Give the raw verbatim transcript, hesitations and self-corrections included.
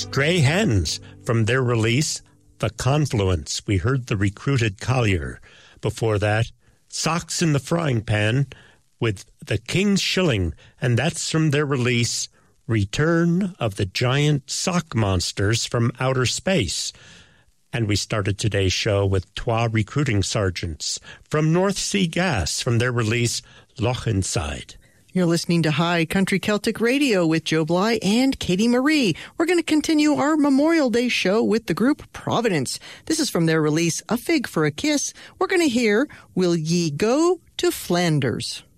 Stray Hens from their release, The Confluence. We heard The Recruited Collier. Before that, Socks in the Frying Pan with The King's Shilling, and that's from their release, Return of the Giant Sock Monsters from Outer Space. And we started today's show with Twa Recruiting Sergeants from North Sea Gas from their release, Loch Inside. You're listening to High Country Celtic Radio with Joe Bly and Katie Marie. We're going to continue our Memorial Day show with the group Providence. This is from their release, A Fig for a Kiss. We're going to hear Will Ye Go to Flanders?